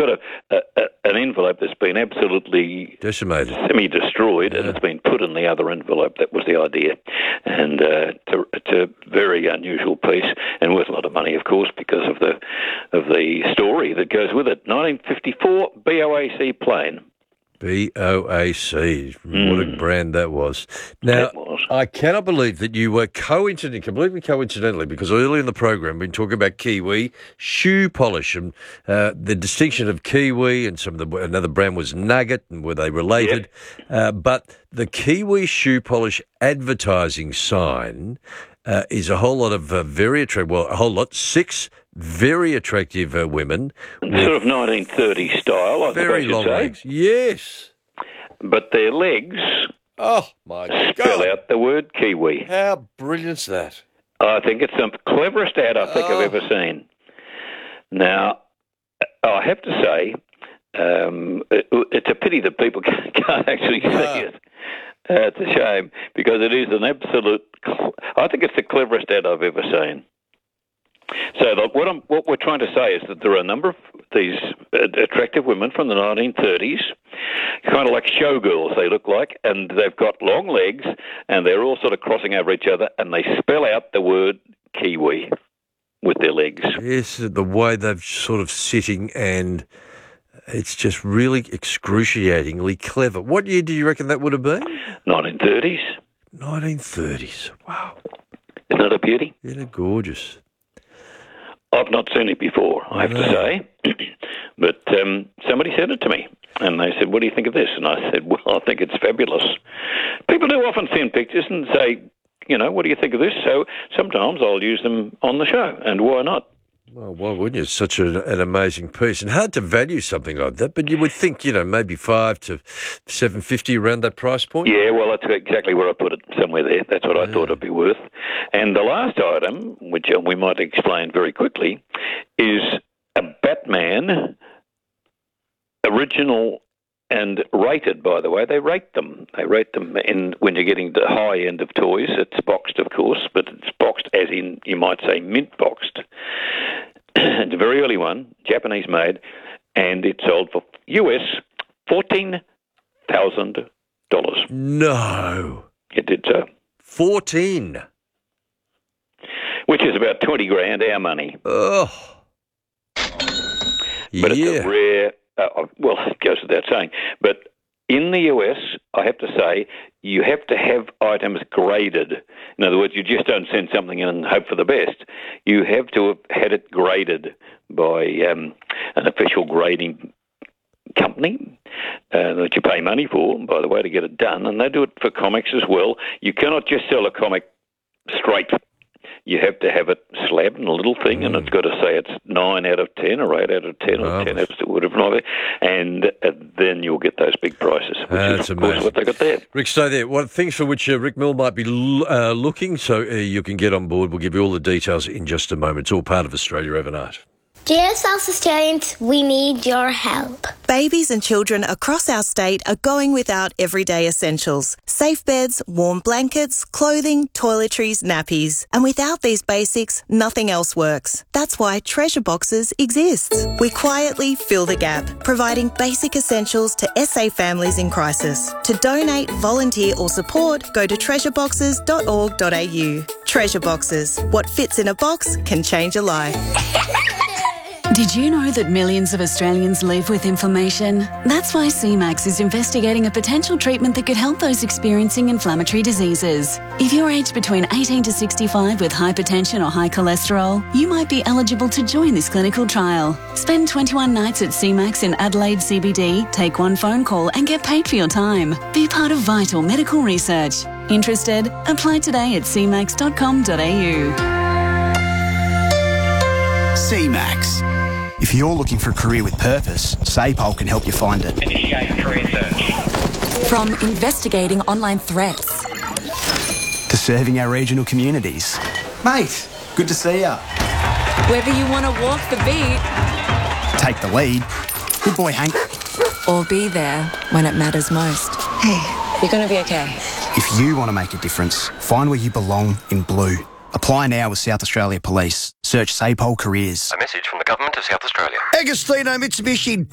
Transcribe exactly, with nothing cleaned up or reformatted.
got a, a, a an envelope that's been absolutely decimated, semi-destroyed, yeah. and it's been put in the other envelope. That was the idea, and uh, it's, a, it's a very unusual piece and worth a lot of money, of course, because of the of the story that goes with it. nineteen fifty-four B O A C plane. B O A C, Mm. what a brand that was. Now, was. I cannot believe that you were coincidentally, completely coincidentally, because earlier in the program we've been talking about Kiwi shoe polish and uh, the distinction of Kiwi and some of the another brand was Nugget, and were they related? Yep. Uh, but the Kiwi shoe polish advertising sign uh, is a whole lot of uh, very attractive, well, a whole lot, six very attractive uh, women. Sort of nineteen thirties style, I very suppose long you'd say. legs. Yes. But their legs oh my spell God. out the word Kiwi. How brilliant's that? I think it's the cleverest ad I think oh. I've ever seen. Now, I have to say, um, it, it's a pity that people can't actually see yeah. it. Uh, it's a shame, because it is an absolute... I think it's the cleverest ad I've ever seen. So look, what, I'm, what we're trying to say is that there are a number of these attractive women from the nineteen thirties, kind of like showgirls they look like, and they've got long legs, and they're all sort of crossing over each other, and they spell out the word Kiwi with their legs. Yes, the way they're sort of sitting, and it's just really excruciatingly clever. What year do you reckon that would have been? nineteen thirties. nineteen thirties, wow. Isn't that a beauty? Isn't it gorgeous? I've not seen it before, I have no. to say, but um, somebody said it to me, and they said, what do you think of this? And I said, well, I think it's fabulous. People do often send pictures and say, you know, what do you think of this? So sometimes I'll use them on the show, and why not? Well, why wouldn't you? It's such a, an amazing piece, and hard to value something like that, but you would think, you know, maybe five to seven fifty around that price point? Yeah, well, that's exactly where I put it, somewhere there. That's what yeah. I thought it'd be worth. And the last item, which we might explain very quickly, is a Batman original and rated, by the way. They rate them. They rate them in when you're getting the high end of toys. It's boxed, of course, but it's boxed as in, you might say, mint boxed. It's a very early one, Japanese made, and it sold for U S fourteen thousand dollars. No. It did so. fourteen. Which is about twenty grand, our money. Oh. But yeah. it's a rare, uh, well, it goes without saying, but in the U S, I have to say, you have to have items graded. In other words, you just don't send something in and hope for the best. You have to have had it graded by um, an official grading company uh, that you pay money for, by the way, to get it done. And they do it for comics as well. You cannot just sell a comic straight. You have to have it slabbed in a little thing, mm. and it's got to say it's nine out of ten or eight out of ten or oh. ten out of whatever, and uh, then you'll get those big prices, which uh, is, of amazing. course, what they got there. Rick, stay there. Well, things for which uh, Rick Mill might be l- uh, looking, so uh, you can get on board. We'll give you all the details in just a moment. It's all part of Australia Overnight. Dear South Australians, we need your help. Babies and children across our state are going without everyday essentials. Safe beds, warm blankets, clothing, toiletries, nappies. And without these basics, nothing else works. That's why Treasure Boxes exists. We quietly fill the gap, providing basic essentials to S A families in crisis. To donate, volunteer or support, go to treasure boxes dot org dot a u. Treasure Boxes. What fits in a box can change a life. Did you know that millions of Australians live with inflammation? That's why C MAX is investigating a potential treatment that could help those experiencing inflammatory diseases. If you're aged between eighteen to sixty-five with hypertension or high cholesterol, you might be eligible to join this clinical trial. Spend twenty-one nights at C MAX in Adelaide C B D, take one phone call and get paid for your time. Be part of vital medical research. Interested? Apply today at c max dot com dot a u. C MAX. If you're looking for a career with purpose, SAPOL can help you find it. Initiate career search. From investigating online threats to serving our regional communities. Mate, good to see ya. Whether you want to walk the beat, take the lead. Good boy, Hank. Or be there when it matters most. Hey, you're going to be okay. If you want to make a difference, find where you belong in blue. Apply now with South Australia Police. Search SAPOL Careers. A message from the Government of South Australia. Agostino Mitsubishi